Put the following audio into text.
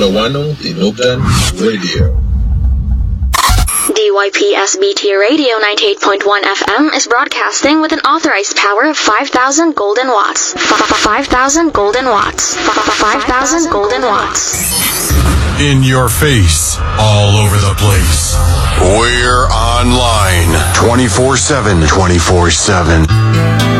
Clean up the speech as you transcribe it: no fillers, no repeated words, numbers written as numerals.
Lawano, Tinubdan Radio. DYPSBT Radio 98.1 FM is broadcasting with an authorized power of 5,000 golden watts. 5,000 golden watts. 5,000 golden watts. In your face, all over the place. We're online 24/7.